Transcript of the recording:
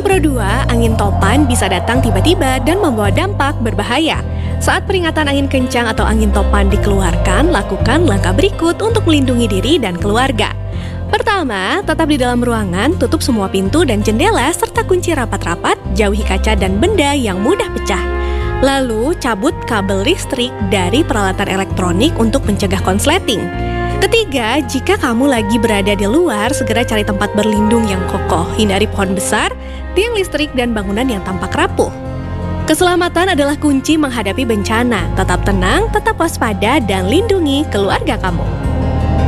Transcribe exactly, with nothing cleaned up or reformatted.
Pro dua, angin topan bisa datang tiba-tiba dan membawa dampak berbahaya. Saat peringatan angin kencang atau angin topan dikeluarkan, lakukan langkah berikut untuk melindungi diri dan keluarga. Pertama, tetap di dalam ruangan, tutup semua pintu dan jendela serta kunci rapat-rapat, jauhi kaca dan benda yang mudah pecah. Lalu, cabut kabel listrik dari peralatan elektronik untuk mencegah konsleting. Ketiga, jika kamu lagi berada di luar, segera cari tempat berlindung yang kokoh. Hindari pohon besar, tiang listrik, dan bangunan yang tampak rapuh. Keselamatan adalah kunci menghadapi bencana. Tetap tenang, tetap waspada, dan lindungi keluarga kamu.